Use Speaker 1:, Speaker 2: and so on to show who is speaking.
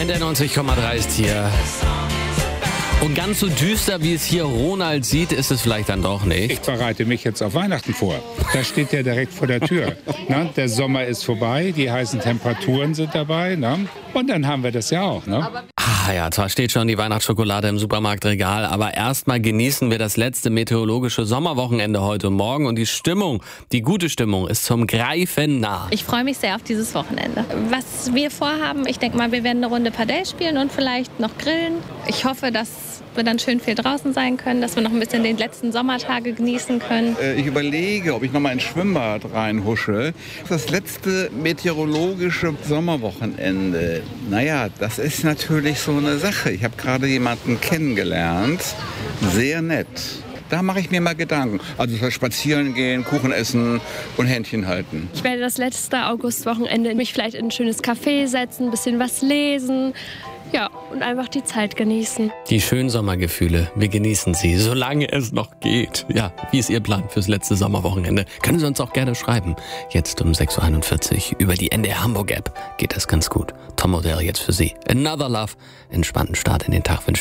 Speaker 1: NDR 90,3 ist hier. Und ganz so düster, wie es hier Ronald sieht, ist es vielleicht dann doch nicht.
Speaker 2: Ich bereite mich jetzt auf Weihnachten vor. Da steht der direkt vor der Tür. Na, der Sommer ist vorbei, die heißen Temperaturen sind dabei. Na? Und dann haben wir das ja auch. Ne?
Speaker 1: Ja, zwar steht schon die Weihnachtsschokolade im Supermarktregal, aber erstmal genießen wir das letzte meteorologische Sommerwochenende heute und morgen. Und die Stimmung, die gute Stimmung, ist zum Greifen nah.
Speaker 3: Ich freue mich sehr auf dieses Wochenende. Was wir vorhaben, ich denke mal, wir werden eine Runde Padel spielen und vielleicht noch grillen. Ich hoffe, dass wir dann schön viel draußen sein können, dass wir noch ein bisschen den letzten Sommertage genießen können.
Speaker 4: Ich überlege, ob ich noch mal ins Schwimmbad reinhusche. Das letzte meteorologische Sommerwochenende, naja, das ist natürlich so eine Sache. Ich habe gerade jemanden kennengelernt, sehr nett. Da mache ich mir mal Gedanken. Also spazieren gehen, Kuchen essen und Händchen halten.
Speaker 5: Ich werde das letzte Augustwochenende mich vielleicht in ein schönes Café setzen, ein bisschen was lesen. Ja, und einfach die Zeit genießen.
Speaker 1: Die schönen Sommergefühle, wir genießen sie, solange es noch geht. Ja, wie ist Ihr Plan fürs letzte Sommerwochenende? Können Sie uns auch gerne schreiben. Jetzt um 6.41 Uhr über die NDR Hamburg App geht das ganz gut. Tom Modell jetzt für Sie. Another Love, entspannten Start in den Tag wünscht